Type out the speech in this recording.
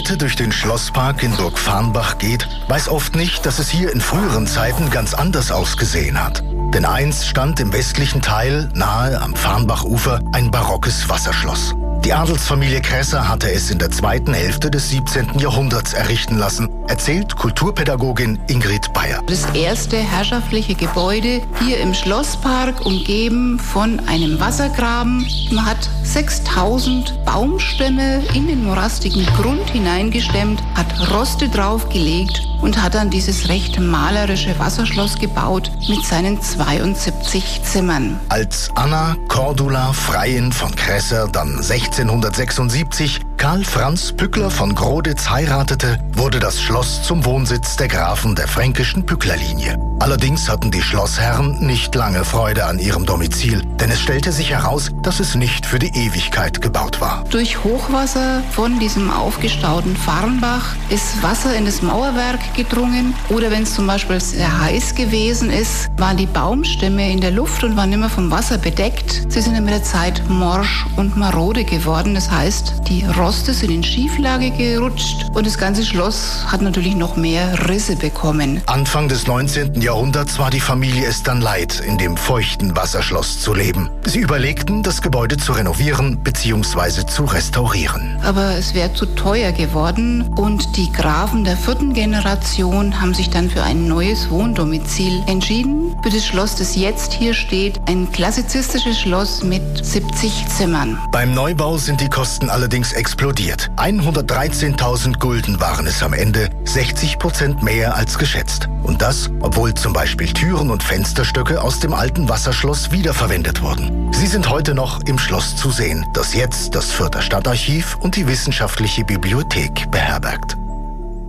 heute durch den Schlosspark in Burg Farnbach geht, weiß oft nicht, dass es hier in früheren Zeiten ganz anders ausgesehen hat. Denn einst stand im westlichen Teil, nahe am Farnbachufer, ein barockes Wasserschloss. Die Adelsfamilie Kresser hatte es in der zweiten Hälfte des 17. Jahrhunderts errichten lassen, erzählt Kulturpädagogin Ingrid Bayer. Das erste herrschaftliche Gebäude hier im Schlosspark, umgeben von einem Wassergraben. Man hat 6000 Baumstämme in den morastigen Grund hineingestemmt, hat Roste draufgelegt und hat dann dieses recht malerische Wasserschloss gebaut mit seinen 72 Zimmern. Als Anna Cordula Freiin von Kresser dann 1676 Karl Franz Pückler von Groditz heiratete, wurde das Schloss zum Wohnsitz der Grafen der fränkischen Pücklerlinie. Allerdings hatten die Schlossherren nicht lange Freude an ihrem Domizil, denn es stellte sich heraus, dass es nicht für die Ewigkeit gebaut war. Durch Hochwasser von diesem aufgestauten Farnbach ist Wasser in das Mauerwerk gedrungen. Oder wenn es zum Beispiel sehr heiß gewesen ist, waren die Baumstämme in der Luft und waren immer vom Wasser bedeckt. Sie sind dann mit der Zeit morsch und marode geworden. Das heißt, die Roste sind in Schieflage gerutscht und das ganze Schloss hat natürlich noch mehr Risse bekommen. Anfang des 19. Jahrhunderts war die Familie es dann leid, in dem feuchten Wasserschloss zu leben. Sie überlegten, das Gebäude zu renovieren bzw. zu restaurieren. Aber es wäre zu teuer geworden und die Grafen der 4. Generation haben sich dann für ein neues Wohndomizil entschieden. Für das Schloss, das jetzt hier steht, ein klassizistisches Schloss mit 70 Zimmern. Beim Neubau sind die Kosten allerdings explodiert. 113.000 Gulden waren es am Ende, 60% mehr als geschätzt. Und das, obwohl zum Beispiel Türen und Fensterstöcke aus dem alten Wasserschloss wiederverwendet wurden. Sie sind heute noch im Schloss zu sehen, das jetzt das Fürther Stadtarchiv und die Wissenschaftliche Bibliothek beherbergt.